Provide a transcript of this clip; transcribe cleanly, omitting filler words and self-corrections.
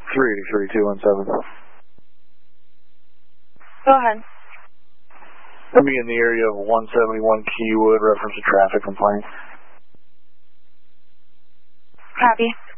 383-217. Go ahead. I'll be in the area of 171 Keywood, reference to traffic complaint. Copy.